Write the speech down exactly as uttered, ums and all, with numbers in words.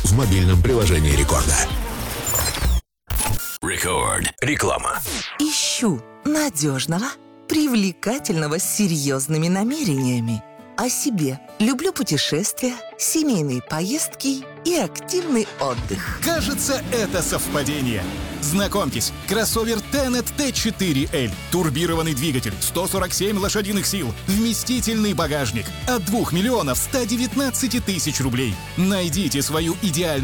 в мобильном приложении Рекорда. Рекорд. Реклама. Ищу надежного, привлекательного с серьезными намерениями. О себе. Люблю путешествия, семейные поездки и активный отдых. Кажется, это совпадение. Знакомьтесь, кроссовер Tenet ти четыре эль. Турбированный двигатель, сто сорок семь лошадиных сил, вместительный багажник. От двух миллионов ста девятнадцати тысяч рублей. Найдите свою идеальную